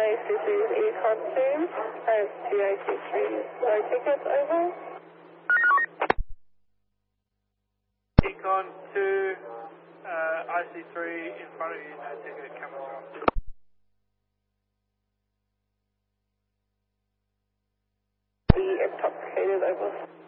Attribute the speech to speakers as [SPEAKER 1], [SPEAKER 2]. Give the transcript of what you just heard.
[SPEAKER 1] this is Econ 2, as TIC3, no tickets, over.
[SPEAKER 2] Econ 2, IC3 in front of you, no ticket, cameras off.
[SPEAKER 1] The intoxicated, over.